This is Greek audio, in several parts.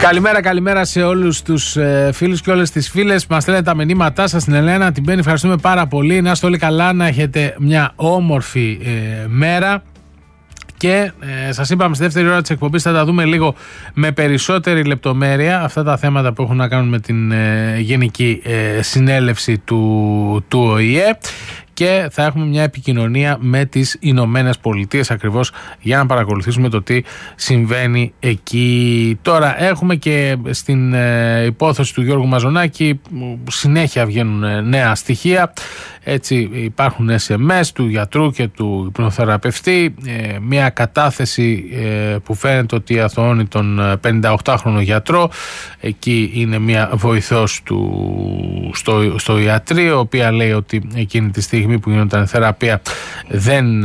Καλημέρα σε όλους τους φίλους και όλες τις φίλες που μας στέλνετε τα μηνύματά σας. Στην Ελένα, την Μπέννη, ευχαριστούμε πάρα πολύ. Να είστε όλοι καλά, να έχετε μια όμορφη μέρα. Και σας είπαμε στη δεύτερη ώρα της εκπομπής θα τα δούμε λίγο με περισσότερη λεπτομέρεια αυτά τα θέματα που έχουν να κάνουν με την Γενική Συνέλευση του ΟΗΕ. Και θα έχουμε μια επικοινωνία με τις Ηνωμένες Πολιτείες ακριβώς για να παρακολουθήσουμε το τι συμβαίνει εκεί. Τώρα έχουμε και στην υπόθεση του Γιώργου Μαζονάκη συνέχεια βγαίνουν νέα στοιχεία. Έτσι υπάρχουν SMS του γιατρού και του υπνοθεραπευτή, μια κατάθεση που φαίνεται ότι αθωώνει τον 58χρονο γιατρό. Εκεί είναι μια βοηθός του στο ιατρείο, η οποία λέει ότι εκείνη τη στιγμή που γινόταν θεραπεία δεν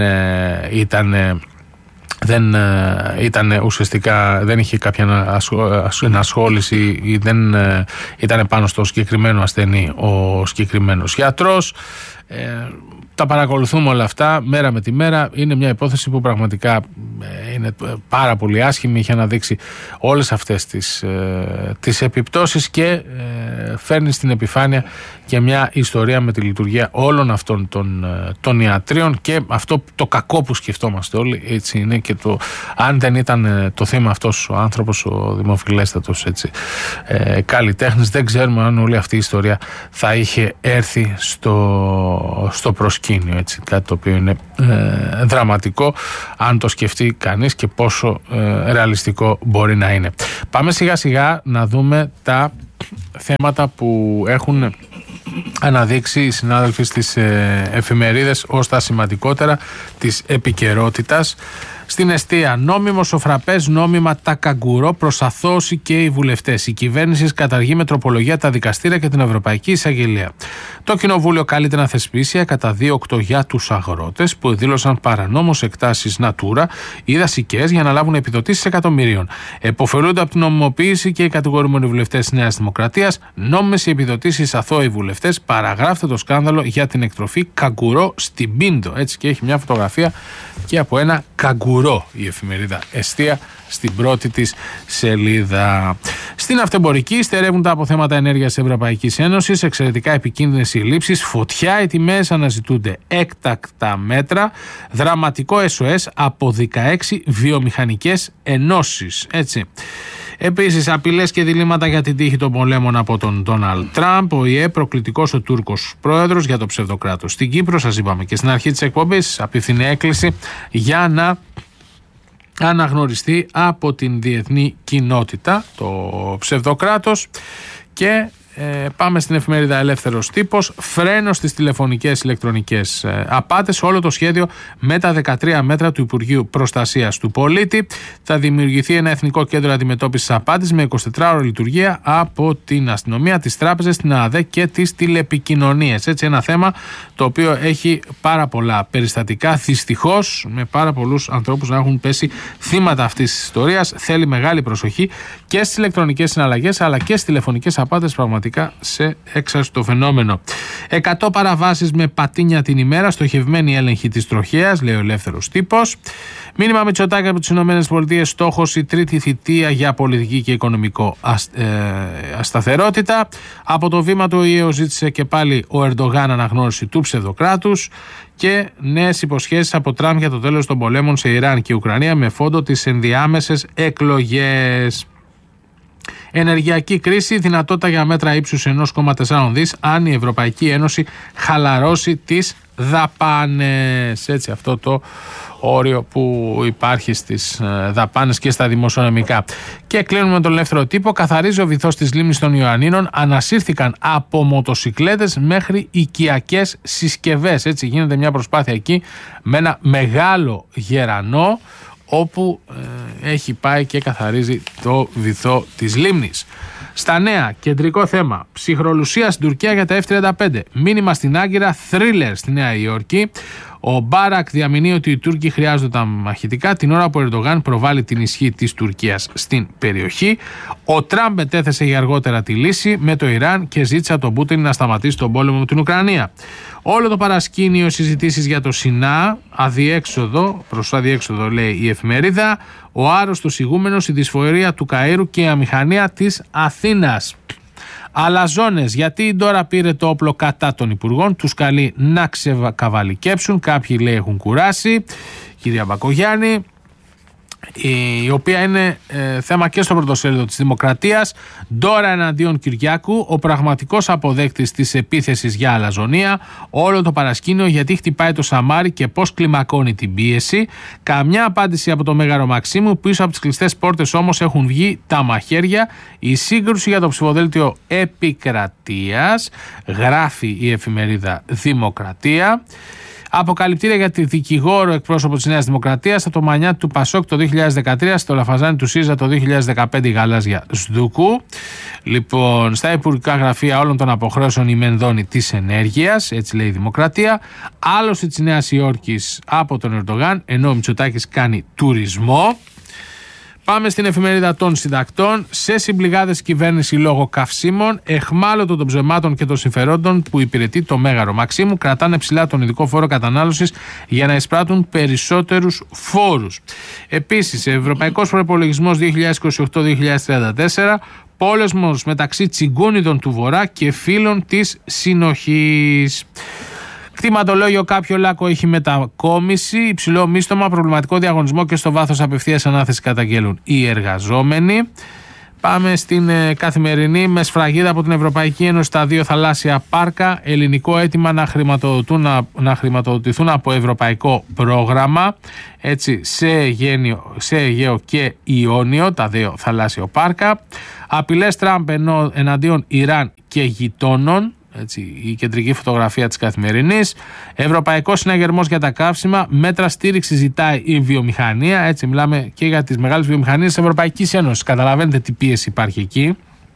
ήταν ουσιαστικά, δεν είχε κάποια ενασχόληση ή δεν ήταν πάνω στο συγκεκριμένο ασθενή ο συγκεκριμένος γιατρός. Τα παρακολουθούμε όλα αυτά μέρα με τη μέρα. Είναι μια υπόθεση που πραγματικά είναι πάρα πολύ άσχημη. Έχει αναδείξει όλες αυτές τις επιπτώσεις και φέρνει στην επιφάνεια και μια ιστορία με τη λειτουργία όλων αυτών των ιατρίων και αυτό το κακό που σκεφτόμαστε όλοι, έτσι είναι, και το αν δεν ήταν το θύμα αυτός ο άνθρωπος, ο δημοφιλέστατος καλλιτέχνης, δεν ξέρουμε αν όλη αυτή η ιστορία θα είχε έρθει στο προσκήνιο, έτσι, κάτι το οποίο είναι δραματικό αν το σκεφτεί κανείς και πόσο ρεαλιστικό μπορεί να είναι. Πάμε σιγά σιγά να δούμε τα θέματα που έχουν αναδείξει οι συνάδελφοι στις εφημερίδες ως τα σημαντικότερα της επικαιρότητας. Στην εστία, νόμιμος ο φραπές, νόμιμα τα καγκουρό προς αθώωση και οι βουλευτές. Η κυβέρνηση καταργεί με τροπολογία τα δικαστήρια και την Ευρωπαϊκή Εισαγγελία. Το Κοινοβούλιο καλείται να θεσπίσει καταδίωκτο για τους αγρότες που δήλωσαν παρανόμως εκτάσεις Natura ή δασικές για να λάβουν επιδοτήσεις εκατομμυρίων. Εποφελούνται από την νομιμοποίηση και οι κατηγορούμενοι βουλευτές της Νέας Δημοκρατίας. Νόμιμες οι επιδοτήσεις αθώοι βουλευτές. Παραγράφεται το σκάνδαλο για την εκτροφή καγκουρό στην Πίντο. Έτσι, και έχει μια φωτογραφία και από ένα καγκουρό η εφημερίδα Εστία στην πρώτη της σελίδα. Στην αυτεμπορική, στερεύουν τα αποθέματα ενέργειας της Ευρωπαϊκής Ένωσης, εξαιρετικά επικίνδυνες οι λήψεις, φωτιά οι τιμές, αναζητούνται έκτακτα μέτρα, δραματικό SOS από 16 βιομηχανικές ενώσεις. Έτσι. Επίσης, απειλές και διλήμματα για την τύχη των πολέμων από τον Ντόναλντ Τραμπ. Ο ΙΕ προκλητικός ο Τούρκος πρόεδρος για το ψευδοκράτος. Στην Κύπρο, σας είπαμε και στην αρχή της εκπομπής, απίθυνε έκκληση για να αναγνωριστεί από την διεθνή κοινότητα το ψευδοκράτος. Και πάμε στην εφημερίδα Ελεύθερος Τύπος. Φρένο στις τηλεφωνικές ηλεκτρονικές απάτες. Όλο το σχέδιο με τα 13 μέτρα του Υπουργείου Προστασίας του Πολίτη. Θα δημιουργηθεί ένα εθνικό κέντρο αντιμετώπισης απάτης με 24ωρη λειτουργία από την αστυνομία, τις τράπεζες, την ΑΔΕ και τις τηλεπικοινωνίες. Έτσι, ένα θέμα το οποίο έχει πάρα πολλά περιστατικά, δυστυχώς, με πάρα πολλούς ανθρώπους να έχουν πέσει θύματα αυτής της ιστορίας. Θέλει μεγάλη προσοχή και στις ηλεκτρονικές συναλλαγές αλλά και στις τηλεφωνικές απάτες, πραγματικά σε έξαστο φαινόμενο. 100 παραβάσεις με πατίνια την ημέρα, στοχευμένη έλεγχη της τροχέας, λέει ο Ελεύθερος Τύπος. Μήνυμα Μητσοτάκη από τις ΗΠΑ, στόχος η τρίτη θητεία για πολιτική και οικονομικό ασταθερότητα. Από το βήμα του ΟΗΕ ζήτησε και πάλι ο Ερντογάν αναγνώριση του ψευδοκράτους και νέες υποσχέσεις από Τραμπ για το τέλος των πολέμων σε Ιράν και Ουκρανία με φόντο τις ενδιάμεσες εκλογές. Ενεργειακή κρίση, δυνατότητα για μέτρα ύψους 1,4 δις αν η Ευρωπαϊκή Ένωση χαλαρώσει τις δαπάνες. Έτσι, αυτό το όριο που υπάρχει στις δαπάνες και στα δημοσιονομικά. Και κλείνουμε με τον Ελεύθερο Τύπο. Καθαρίζει ο βυθός της λίμνης των Ιωαννίνων. Ανασύρθηκαν από μοτοσικλέτες μέχρι οικιακές συσκευές. Έτσι, γίνεται μια προσπάθεια εκεί με ένα μεγάλο γερανό, όπου έχει πάει και καθαρίζει το βυθό της λίμνης. Στα νέα, κεντρικό θέμα, ψυχρολουσία στην Τουρκία για τα F-35. Μήνυμα στην Άγκυρα, θρίλερ στη Νέα Υόρκη. Ο Μπάρακ διαμηνύει ότι οι Τούρκοι χρειάζονται τα μαχητικά την ώρα που ο Ερντογάν προβάλλει την ισχύ της Τουρκίας στην περιοχή. Ο Τραμπ μετέθεσε για αργότερα τη λύση με το Ιράν και ζήτησε από τον Πούτιν να σταματήσει τον πόλεμο με την Ουκρανία. Όλο το παρασκήνιο συζητήσεις για το Σινά, προς αδιέξοδο λέει η εφημερίδα, ο άρρωστος ηγούμενος, η δυσφορία του Καΐρου και η αμηχανία της Αθήνας. Αλαζόνες, γιατί η Ντόρα πήρε το όπλο κατά των υπουργών, τους καλεί να ξεκαβαλικέψουν, κάποιοι λέει έχουν κουράσει, κυρία Μπακογιάννη, η οποία είναι θέμα και στο πρωτοσέλιδο της Δημοκρατίας. Ντόρα εναντίον Κυριάκου, ο πραγματικός αποδέκτης της επίθεσης για αλαζονία. Όλο το παρασκήνιο, γιατί χτυπάει το Σαμάρι και πώς κλιμακώνει την πίεση. Καμιά απάντηση από το Μέγαρο Μαξίμου. Πίσω από τις κλειστές πόρτες όμως έχουν βγει τα μαχαίρια. Η σύγκρουση για το ψηφοδέλτιο Επικρατείας, γράφει η εφημερίδα Δημοκρατία. Αποκαλυπτήρια για τη δικηγόρο εκπρόσωπο της Νέας Δημοκρατίας από το Μανιάτι του Πασόκ το 2013, στο Λαφαζάνι του ΣΥΡΙΖΑ το 2015 η γαλάζια Σδούκου. Λοιπόν, στα υπουργικά γραφεία όλων των αποχρέωσεων η Μενδώνη της ενέργειας, έτσι λέει η Δημοκρατία. Άλωση της Νέας Υόρκης από τον Ερντογάν, ενώ ο Μητσοτάκης κάνει τουρισμό. Πάμε στην εφημερίδα των συντακτών. Σε συμπληγάδες κυβέρνηση λόγω καυσίμων, εχμάλωτο των ψεμάτων και των συμφερόντων που υπηρετεί το Μέγαρο Μαξίμου, κρατάνε ψηλά τον ειδικό φόρο κατανάλωσης για να εισπράττουν περισσότερους φόρους. Επίσης, ευρωπαϊκός προϋπολογισμός 2028-2034, πόλεμος μεταξύ τσιγκούνιδων του Βορρά και φίλων της Συνοχής. Κτηματολόγιο κάποιο λάκκο έχει μετακόμιση, υψηλό μίστομα, προβληματικό διαγωνισμό και στο βάθος απευθείας ανάθεση καταγγέλουν οι εργαζόμενοι. Πάμε στην Καθημερινή. Με σφραγίδα από την Ευρωπαϊκή Ένωση τα 2 θαλάσσια πάρκα, ελληνικό αίτημα να χρηματοδοτηθούν από ευρωπαϊκό πρόγραμμα, έτσι, σε Αιγαίο και Ιόνιο, τα 2 θαλάσσια πάρκα. Απειλές Τραμπ εναντίον Ιράν και γειτόνων. Έτσι, η κεντρική φωτογραφία της Καθημερινής. Ευρωπαϊκός συναγερμός για τα καύσιμα. Μέτρα στήριξη ζητάει η βιομηχανία. Έτσι, μιλάμε και για τις μεγάλες βιομηχανίες της Ευρωπαϊκής Ένωσης. Καταλαβαίνετε τι πίεση υπάρχει εκεί.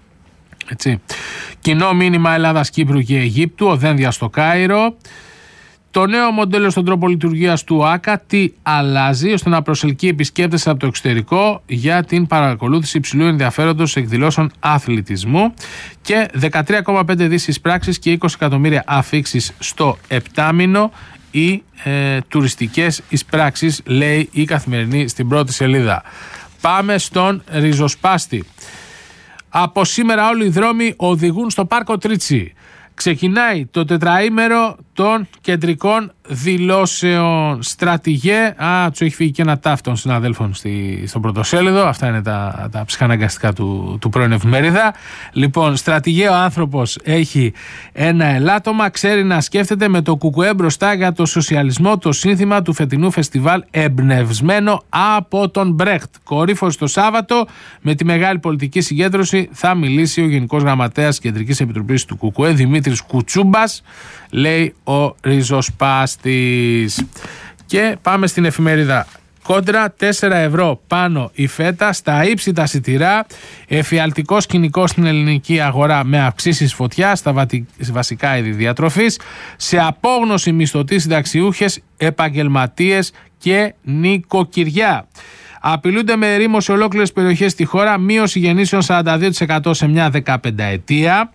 Έτσι. Κοινό μήνυμα Ελλάδας, Κύπρου και Αιγύπτου. Οδένδια στο Κάιρο. Το νέο μοντέλο στον τρόπο λειτουργίας του ΆΚΑ τι αλλάζει ώστε να προσελκύει επισκέπτες από το εξωτερικό για την παρακολούθηση υψηλού ενδιαφέροντος εκδηλώσεων αθλητισμού και 13,5 δις εισπράξεις και 20 εκατομμύρια αφίξεις στο επτάμηνο οι τουριστικές εισπράξεις, λέει η Καθημερινή στην πρώτη σελίδα. Πάμε στον ριζοσπάστη. Από σήμερα όλοι οι δρόμοι οδηγούν στο Πάρκο Τρίτσι. Ξεκινάει το τετραήμερο των κεντρικών δηλώσεων. Στρατηγέ, του έχει φύγει και ένα ταύ των συναδέλφων στο πρωτοσέλιδο. Αυτά είναι τα ψυχαναγκαστικά του πρώην εφημερίδα. Λοιπόν, στρατηγέ, ο άνθρωπος έχει ένα ελάττωμα, ξέρει να σκέφτεται με το κουκουέ μπροστά για το σοσιαλισμό, το σύνθημα του φετινού φεστιβάλ εμπνευσμένο από τον Μπρέχτ. Κορύφωση το Σάββατο με τη μεγάλη πολιτική συγκέντρωση θα μιλήσει ο Γενικός Γραμματέας Κεντρικής Επιτροπής του κουκουέ, Δημήτρης Κουτσούμπας, λέει ο ριζοσπάστης. Και πάμε στην εφημερίδα Κόντρα. 4 ευρώ πάνω η φέτα, στα ύψη τα σιτηρά, εφιαλτικό σκηνικό στην ελληνική αγορά με αυξήσεις φωτιά στα βασικά είδη διατροφής, σε απόγνωση μισθωτοί, συνταξιούχες, επαγγελματίες και νοικοκυριά. Απειλούνται με ερήμο σε ολόκληρες περιοχές στη χώρα, μείωση γεννήσεων 42% σε μια 15ετία.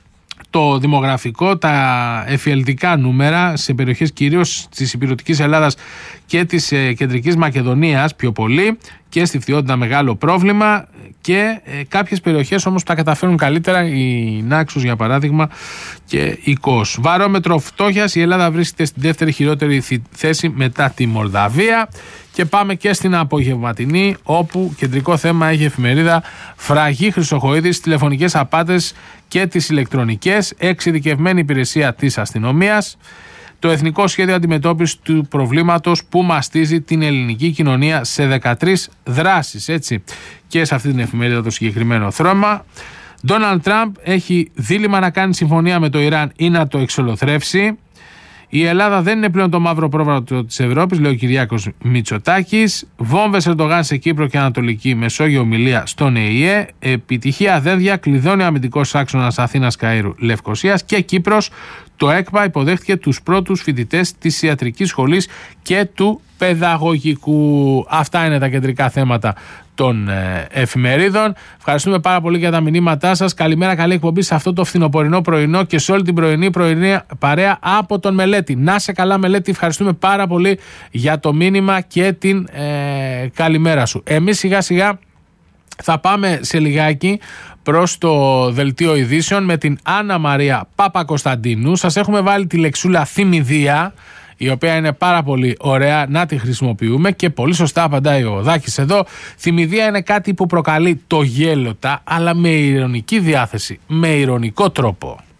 Το δημογραφικό, τα εφιαλτικά νούμερα σε περιοχές κυρίως της υπηρετικής Ελλάδας και της κεντρικής Μακεδονίας πιο πολύ, και στη Φθιότητα μεγάλο πρόβλημα, και κάποιες περιοχές όμως τα καταφέρουν καλύτερα, η Νάξος για παράδειγμα και η Κος. Βαρόμετρο φτώχειας, η Ελλάδα βρίσκεται στη δεύτερη χειρότερη θέση μετά τη Μολδαβία. Και πάμε και στην απογευματινή, όπου κεντρικό θέμα έχει εφημερίδα Φραγή Χρυσοχοΐδης, τηλεφωνικές απάτες και τις ηλεκτρονικές, εξειδικευμένη υπηρεσία της αστυνομίας. Το Εθνικό Σχέδιο Αντιμετώπισης του Προβλήματος που μαστίζει την ελληνική κοινωνία σε 13 δράσεις. Έτσι. Και σε αυτή την εφημερίδα το συγκεκριμένο θέμα. Ντόναλντ Τραμπ έχει δίλημμα να κάνει συμφωνία με το Ιράν ή να το εξολοθρεύσει. Η Ελλάδα δεν είναι πλέον το μαύρο πρόβατο της Ευρώπης, λέει ο Κυριάκος Μητσοτάκης. Βόμβες Ερντογάν σε Κύπρο και Ανατολική Μεσόγειο, ομιλία στον ΕΙΕ. Επιτυχία αδέδια, κλειδώνει ο αμυντικός άξονας Αθήνας Καΐρου Λευκωσίας. Και Κύπρος, το ΕΚΠΑ υποδέχτηκε τους πρώτους φοιτητές της ιατρικής σχολής και του παιδαγωγικού. Αυτά είναι τα κεντρικά θέματα των εφημερίδων. Ευχαριστούμε πάρα πολύ για τα μηνύματά σας. Καλημέρα, καλή εκπομπή σε αυτό το φθινοπορεινό πρωινό και σε όλη την πρωινή παρέα από τον Μελέτη. Να σε καλά, Μελέτη, ευχαριστούμε πάρα πολύ για το μήνυμα και την καλημέρα σου. Εμείς σιγά σιγά θα πάμε σε λιγάκι προς το δελτίο ειδήσεων με την Άννα Μαρία Παπακοσταντίνου. Σας έχουμε βάλει τη λεξούλα θυμηδία, η οποία είναι πάρα πολύ ωραία να τη χρησιμοποιούμε και πολύ σωστά απαντάει ο Δάκης εδώ. Θυμηδία είναι κάτι που προκαλεί το γέλοτα, αλλά με ειρωνική διάθεση, με ειρωνικό τρόπο.